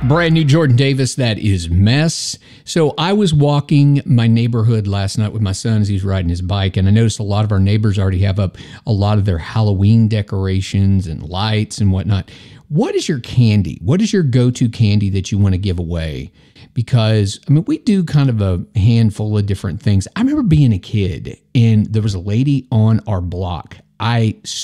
Brand new Jordan Davis, that is Mess. So I was walking my neighborhood last night with my son as he's riding his bike, and I noticed a lot of our neighbors already have up a lot of their Halloween decorations and lights and whatnot. What is your candy? What is your go-to candy that you want to give away? Because, I mean, we do kind of a handful of different things. I remember being a kid, and there was a lady on our block. I